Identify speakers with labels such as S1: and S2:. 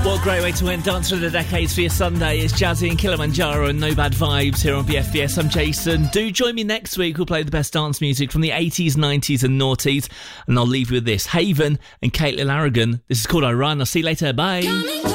S1: What a great way to end Dance for the Decades for your Sunday. It's Jazzy and Kilimanjaro and No Bad Vibes here on BFBS. I'm Jason. Do join me next week. We'll play the best dance music from the 80s, 90s and noughties. And I'll leave you with this. Haven and Caitlin Aragon. This is called I Run. I'll see you later. Bye.